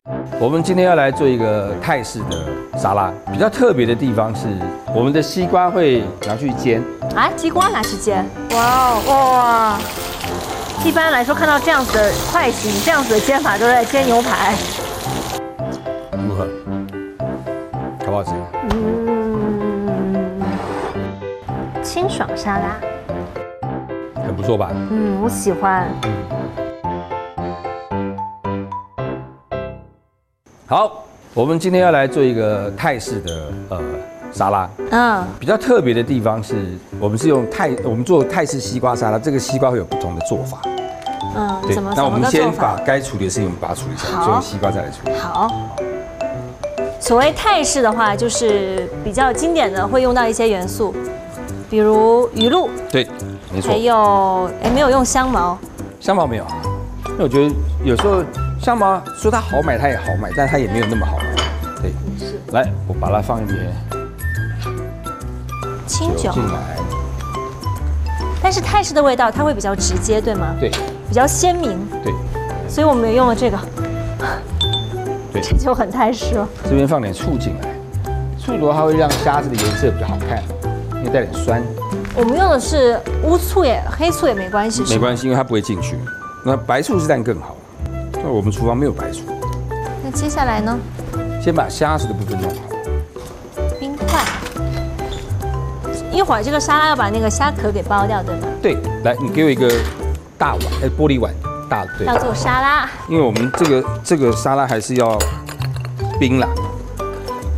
我们今天要来做一个泰式的沙拉，比较特别的地方是，我们的西瓜会拿去煎。 啊，西瓜拿去煎？哇哦哇！一般来说，看到这样子的筷型、这样子的煎法，都是在煎牛排。 如何？好不好吃？ 清爽沙拉， 很不错吧？ 我喜欢。 好，我们今天要来做一个泰式的沙拉。比较特别的地方是，我们做泰式西瓜沙拉，这个西瓜会有不同的做法。对，那我们先把该处理的事情我们把它处理掉，所以西瓜再来处理。 好。所谓泰式的话，就是比较经典的会用到一些元素，比如鱼露。对，没错。还有，没有用香茅。 香茅没有，因为我觉得有时候香茅说它好买，它也好买，但它也没有那么好买。对，是。来，我把它放一点清酒进来。 但是泰式的味道它会比较直接，对吗？ 对。 比较鲜明。 对。 所以我们也用了这个。 对。 这就很泰式了。 这边放点醋进来，醋的话它会让虾子的颜色比较好看，因为带点酸。 我们用的是乌醋黑醋也没关系。 没关系，因为它不会进去。那白醋是当然更好。那我们厨房没有白醋。 那接下来呢？ 先把虾子的部分弄好。 冰块。一会儿这个沙拉要把那个虾壳给剥掉，对吗？对， 来，你给我一个大碗，玻璃碗，大的。对。 要做沙拉。 因为我们这个沙拉还是要冰啦。